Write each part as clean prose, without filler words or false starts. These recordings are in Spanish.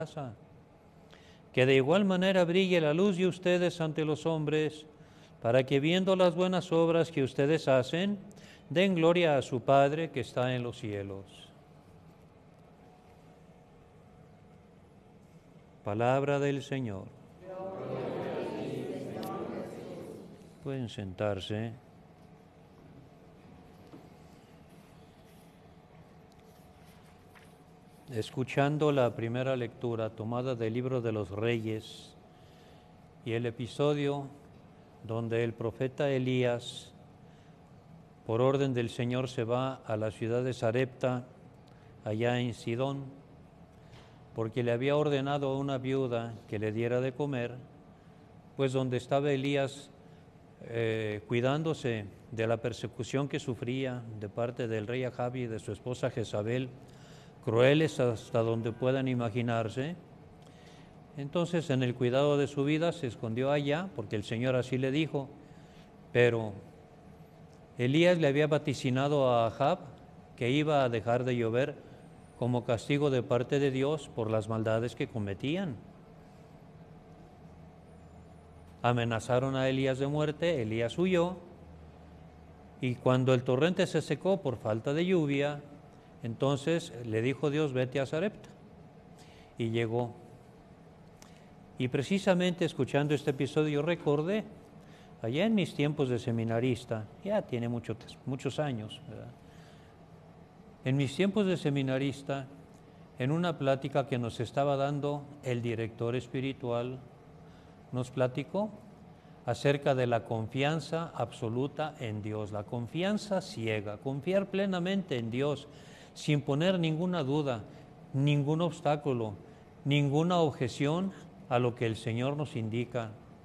casa. Que de igual manera brille la luz de ustedes ante los hombres, para que viendo las buenas obras que ustedes hacen, den gloria a su Padre que está en los cielos. Palabra del Señor. Pueden sentarse. Escuchando la primera lectura tomada del libro de los Reyes y el episodio donde el profeta Elías, por orden del Señor, se va a la ciudad de Sarepta, allá en Sidón, porque le había ordenado a una viuda que le diera de comer, pues donde estaba Elías cuidándose de la persecución que sufría de parte del rey Ahab y de su esposa Jezabel, crueles hasta donde puedan imaginarse. Entonces, en el cuidado de su vida se escondió allá, porque el Señor así le dijo. Pero Elías le había vaticinado a Ahab que iba a dejar de llover como castigo de parte de Dios por las maldades que cometían. Amenazaron a Elías de muerte, Elías huyó, y cuando el torrente se secó por falta de lluvia, entonces le dijo Dios: vete a Sarepta. Y llegó. Y precisamente escuchando este episodio yo recordé, allá en mis tiempos de seminarista, ya tiene muchos años, ¿verdad? En mis tiempos de seminarista, en una plática que nos estaba dando el director espiritual, nos platicó acerca de la confianza absoluta en Dios, la confianza ciega, confiar plenamente en Dios, sin poner ninguna duda, ningún obstáculo, ninguna objeción a lo que el Señor nos indica.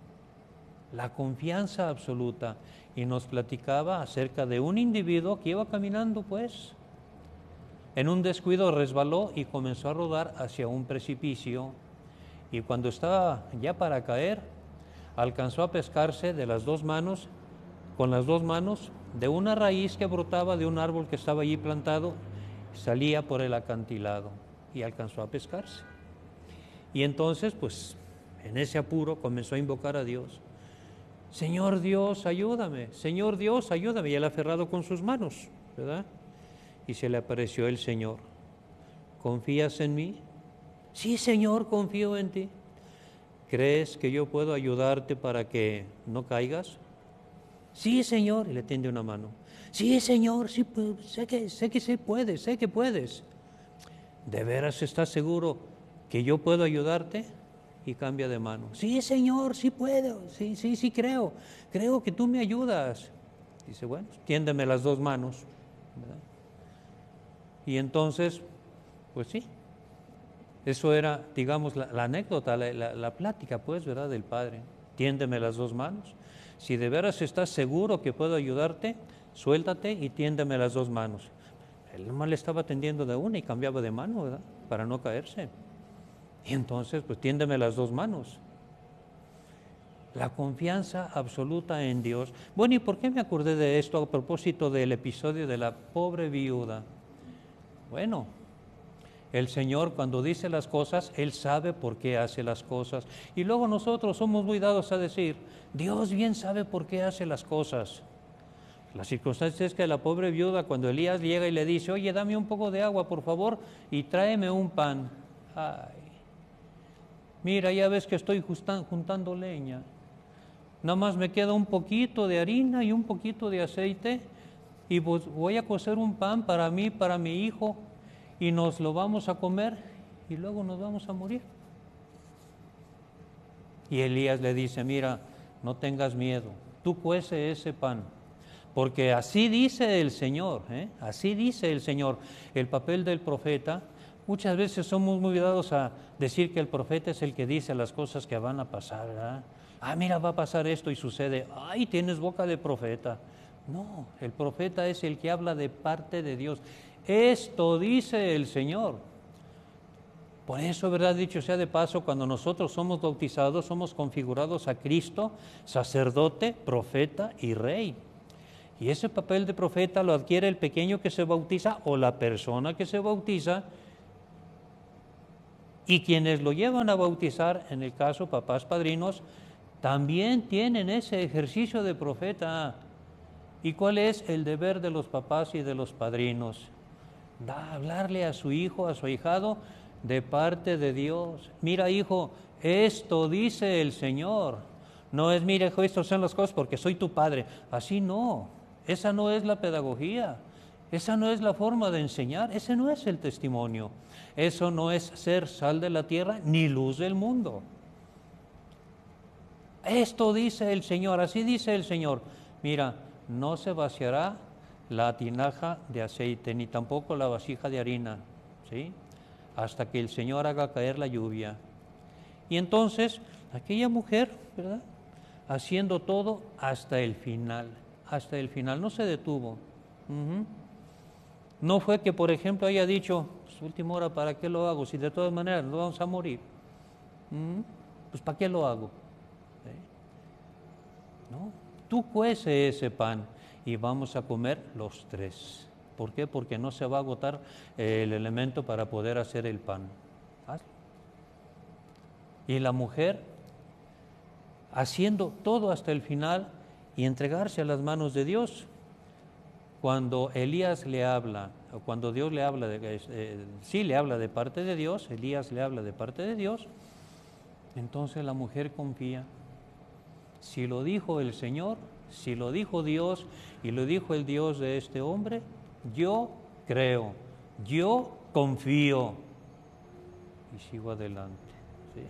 La confianza absoluta. Y nos platicaba acerca de un individuo que iba caminando, pues, en un descuido resbaló y comenzó a rodar hacia un precipicio. Y cuando estaba ya para caer, alcanzó a pescarse de las dos manos, con las dos manos, de una raíz que brotaba de un árbol que estaba allí plantado, salía por el acantilado y alcanzó a pescarse. Y entonces, pues, en ese apuro comenzó a invocar a Dios. Señor Dios, ayúdame. Señor Dios, ayúdame. Y él aferrado con sus manos, ¿verdad? Y se le apareció el Señor. ¿Confías en mí? Sí, Señor, confío en ti. ¿Crees que yo puedo ayudarte para que no caigas? Sí, Señor. Y le tiende una mano. Sí, Señor, sí, sé que sí puedes, sé que puedes. ¿De veras estás seguro que yo puedo ayudarte? Y cambia de mano. Sí, Señor, sí puedo, sí creo que tú me ayudas. Dice, bueno, tiéndeme las dos manos, ¿verdad? Y entonces, pues sí, eso era, digamos, la anécdota, la plática, pues, ¿verdad?, del Padre. Tiéndeme las dos manos. Si de veras estás seguro que puedo ayudarte, suéltate y tiéndeme las dos manos. Él nomás le estaba tendiendo de una y cambiaba de mano, ¿verdad?, para no caerse. Y entonces, pues, tiéndeme las dos manos. La confianza absoluta en Dios. Bueno, ¿y por qué me acordé de esto a propósito del episodio de la pobre viuda? Bueno, el Señor, cuando dice las cosas, Él sabe por qué hace las cosas. Y luego nosotros somos muy dados a decir, Dios bien sabe por qué hace las cosas. La circunstancia es que la pobre viuda, cuando Elías llega y le dice, oye, dame un poco de agua, por favor, y tráeme un pan. Ay, mira, ya ves que estoy juntando leña. Nada más me queda un poquito de harina y un poquito de aceite y pues voy a cocer un pan para mí, para mi hijo, y nos lo vamos a comer y luego nos vamos a morir. Y Elías le dice, mira, no tengas miedo, tú cuece ese pan, porque así dice el Señor, así dice el Señor. El papel del profeta, muchas veces somos muy dados a decir que el profeta es el que dice las cosas que van a pasar, ¿verdad? Ah, mira, va a pasar esto y sucede. Ay, tienes boca de profeta. No, el profeta es el que habla de parte de Dios. Esto dice el Señor. Por eso, verdad, dicho sea de paso, cuando nosotros somos bautizados, somos configurados a Cristo, sacerdote, profeta y rey. Y ese papel de profeta lo adquiere el pequeño que se bautiza o la persona que se bautiza Y quienes lo llevan a bautizar, en el caso papás padrinos, también tienen ese ejercicio de profeta. ¿Y cuál es el deber de los papás y de los padrinos? Hablarle a su hijo, a su ahijado, de parte de Dios. Mira, hijo, esto dice el Señor. No es, mira, hijo, estas son las cosas porque soy tu padre. Así no. Esa no es la pedagogía. Esa no es la forma de enseñar. Ese no es el testimonio. Eso no es ser sal de la tierra ni luz del mundo. Esto dice el Señor, así dice el Señor. Mira, no se vaciará la tinaja de aceite, ni tampoco la vasija de harina, ¿sí? Hasta que el Señor haga caer la lluvia. Y entonces, aquella mujer, ¿verdad?, haciendo todo hasta el final, no se detuvo. No fue que, por ejemplo, haya dicho, pues, última hora, ¿para qué lo hago? Si de todas maneras nos vamos a morir. Pues, ¿para qué lo hago? No, tú cuece ese pan y vamos a comer los tres. ¿Por qué? Porque no se va a agotar el elemento para poder hacer el pan. Hazlo. Y la mujer, haciendo todo hasta el final y entregarse a las manos de Dios. Cuando Elías le habla, o cuando Dios le habla, sí le habla de parte de Dios, Elías le habla de parte de Dios, entonces la mujer confía. Si lo dijo el Señor, si lo dijo Dios y lo dijo el Dios de este hombre, yo creo, yo confío y sigo adelante. ¿Sí?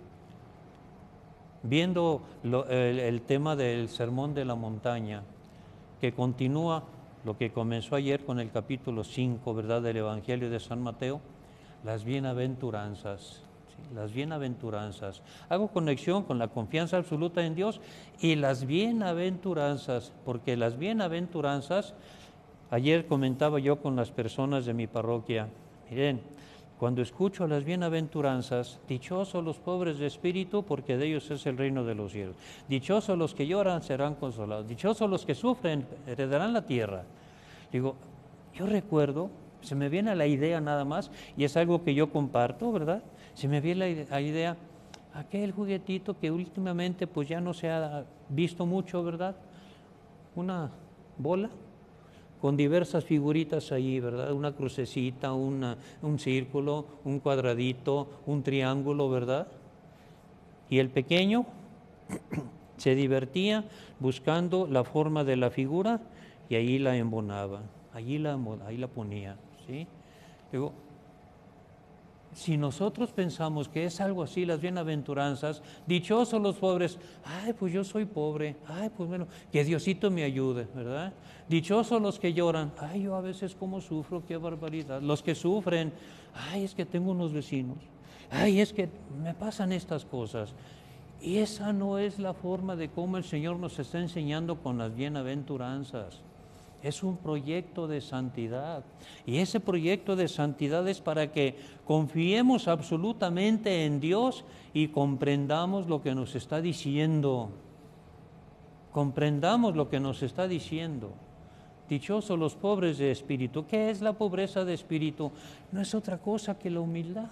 Viendo el tema del Sermón de la Montaña, que continúa lo que comenzó ayer con el capítulo 5, ¿verdad?, del Evangelio de San Mateo, las bienaventuranzas. Las bienaventuranzas. Hago conexión con la confianza absoluta en Dios y las bienaventuranzas, porque las bienaventuranzas, ayer comentaba yo con las personas de mi parroquia, miren, cuando escucho las bienaventuranzas, dichosos los pobres de espíritu, porque de ellos es el reino de los cielos. Dichosos los que lloran serán consolados. Dichosos los que sufren heredarán la tierra. Digo, yo recuerdo, se me viene a la idea nada más, y es algo que yo comparto, ¿verdad? Se me viene la idea, aquel juguetito que últimamente pues ya no se ha visto mucho, ¿verdad? Una bola con diversas figuritas ahí, ¿verdad? Una crucecita, un círculo, un cuadradito, un triángulo, ¿verdad? Y el pequeño se divertía buscando la forma de la figura y ahí la embonaba, ahí la ponía, ¿sí? Digo, si nosotros pensamos que es algo así, las bienaventuranzas, dichosos los pobres, ay, pues yo soy pobre, ay, pues bueno, que Diosito me ayude, ¿verdad? Dichosos los que lloran, ay, yo a veces cómo sufro, qué barbaridad. Los que sufren, ay, es que tengo unos vecinos, ay, es que me pasan estas cosas. Y esa no es la forma de cómo el Señor nos está enseñando con las bienaventuranzas. Es un proyecto de santidad y ese proyecto de santidad es para que confiemos absolutamente en Dios y comprendamos lo que nos está diciendo. Comprendamos lo que nos está diciendo. Dichosos los pobres de espíritu. ¿Qué es la pobreza de espíritu? No es otra cosa que la humildad.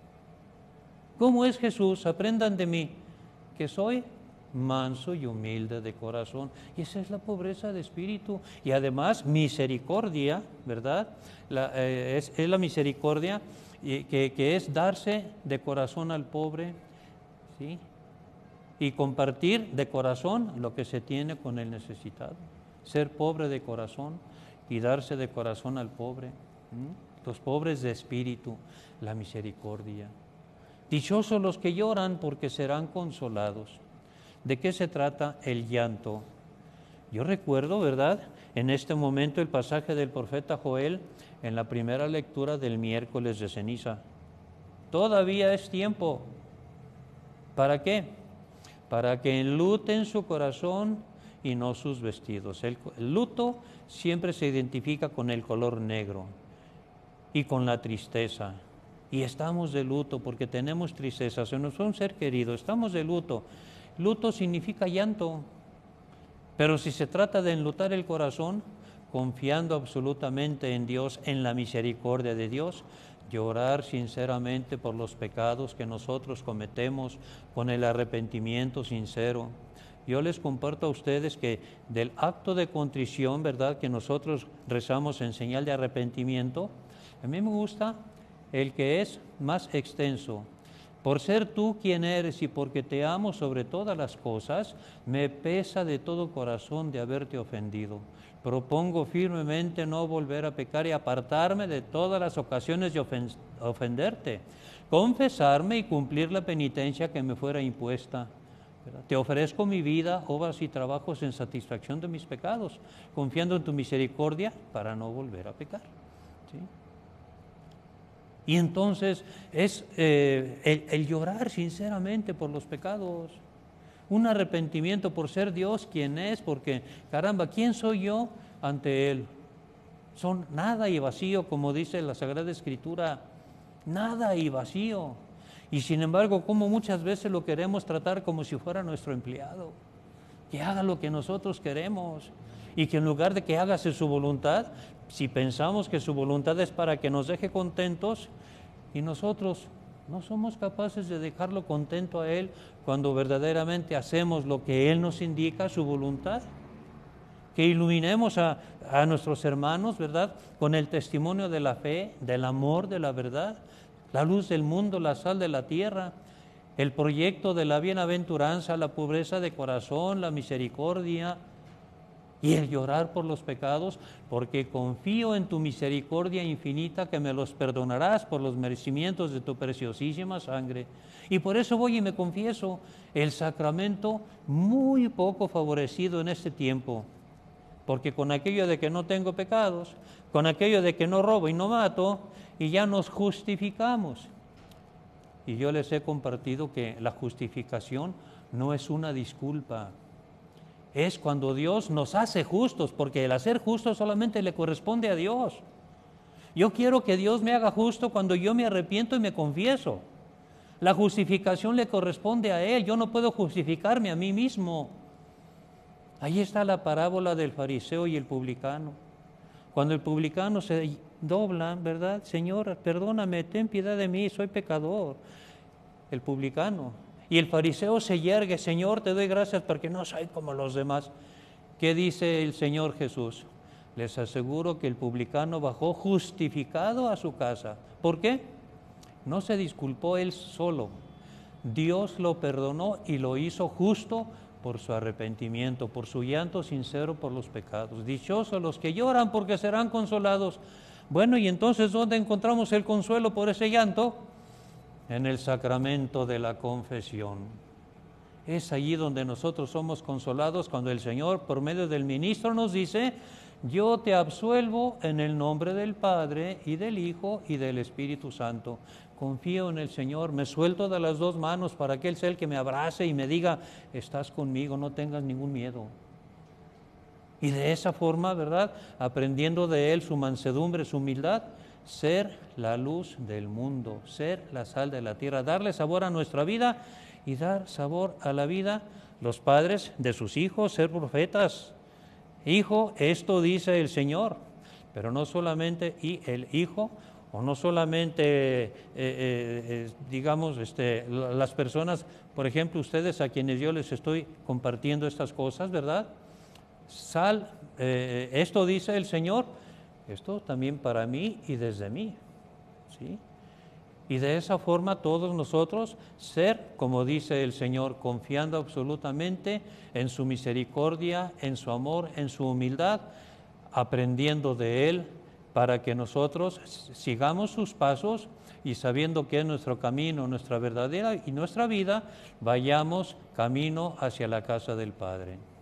¿Cómo es Jesús? Aprendan de mí, que soy manso y humilde de corazón. Y esa es la pobreza de espíritu. Y además misericordia, ¿verdad? Es la misericordia que es darse de corazón al pobre, ¿sí? Y compartir de corazón lo que se tiene con el necesitado. Ser pobre de corazón y darse de corazón al pobre. Los pobres de espíritu, la misericordia. Dichosos los que lloran porque serán consolados. ¿De qué se trata el llanto? Yo recuerdo, ¿verdad?, en este momento el pasaje del profeta Joel en la primera lectura del miércoles de ceniza. Todavía es tiempo. ¿Para qué? Para que enluten su corazón y no sus vestidos. El luto siempre se identifica con el color negro y con la tristeza. Y estamos de luto porque tenemos tristeza, se nos fue un ser querido, estamos de luto. Luto significa llanto, pero si se trata de enlutar el corazón, confiando absolutamente en Dios, en la misericordia de Dios, llorar sinceramente por los pecados que nosotros cometemos con el arrepentimiento sincero. Yo les comparto a ustedes que del acto de contrición, ¿verdad?, que nosotros rezamos en señal de arrepentimiento, a mí me gusta el que es más extenso. Por ser tú quien eres y porque te amo sobre todas las cosas, me pesa de todo corazón de haberte ofendido. Propongo firmemente no volver a pecar y apartarme de todas las ocasiones de ofenderte, confesarme y cumplir la penitencia que me fuera impuesta. Te ofrezco mi vida, obras y trabajos en satisfacción de mis pecados, confiando en tu misericordia para no volver a pecar. ¿Sí? Y entonces es el llorar sinceramente por los pecados, un arrepentimiento por ser Dios quien es, porque caramba, ¿quién soy yo ante Él? Son nada y vacío, como dice la Sagrada Escritura, nada y vacío. Y sin embargo, como muchas veces lo queremos tratar como si fuera nuestro empleado, que haga lo que nosotros queremos y que en lugar de que hágase su voluntad, si pensamos que su voluntad es para que nos deje contentos y nosotros no somos capaces de dejarlo contento a Él cuando verdaderamente hacemos lo que Él nos indica, su voluntad, que iluminemos a nuestros hermanos, ¿verdad?, con el testimonio de la fe, del amor, de la verdad, la luz del mundo, la sal de la tierra, el proyecto de la bienaventuranza, la pobreza de corazón, la misericordia y el llorar por los pecados, porque confío en tu misericordia infinita que me los perdonarás por los merecimientos de tu preciosísima sangre. Y por eso voy y me confieso, el sacramento muy poco favorecido en este tiempo, porque con aquello de que no tengo pecados, con aquello de que no robo y no mato, y ya nos justificamos. Y yo les he compartido que la justificación no es una disculpa, es cuando Dios nos hace justos, porque el hacer justo solamente le corresponde a Dios. Yo quiero que Dios me haga justo cuando yo me arrepiento y me confieso. La justificación le corresponde a Él, yo no puedo justificarme a mí mismo. Ahí está la parábola del fariseo y el publicano. Cuando el publicano se dobla, ¿verdad? Señor, perdóname, ten piedad de mí, soy pecador. El publicano. Y el fariseo se yergue, Señor, te doy gracias porque no soy como los demás. ¿Qué dice el Señor Jesús? Les aseguro que el publicano bajó justificado a su casa. ¿Por qué? No se disculpó él solo. Dios lo perdonó y lo hizo justo por su arrepentimiento, por su llanto sincero por los pecados. Dichosos los que lloran porque serán consolados. Bueno, y entonces, ¿dónde encontramos el consuelo por ese llanto? En el sacramento de la confesión. Es allí donde nosotros somos consolados cuando el Señor, por medio del ministro, nos dice: yo te absuelvo en el nombre del Padre y del Hijo y del Espíritu Santo. Confío en el Señor, me suelto de las dos manos para que Él sea el que me abrace y me diga: estás conmigo, no tengas ningún miedo. Y de esa forma, ¿verdad?, aprendiendo de Él su mansedumbre, su humildad, ser la luz del mundo, ser la sal de la tierra, darle sabor a nuestra vida y dar sabor a la vida, los padres de sus hijos, ser profetas. Hijo, esto dice el Señor, pero no solamente y el hijo, o no solamente, digamos, las personas, por ejemplo, ustedes a quienes yo les estoy compartiendo estas cosas, ¿verdad? Esto dice el Señor, esto también para mí y desde mí, ¿sí? Y de esa forma todos nosotros ser, como dice el Señor, confiando absolutamente en su misericordia, en su amor, en su humildad, aprendiendo de Él para que nosotros sigamos sus pasos y sabiendo que es nuestro camino, nuestra verdadera y nuestra vida, vayamos camino hacia la casa del Padre.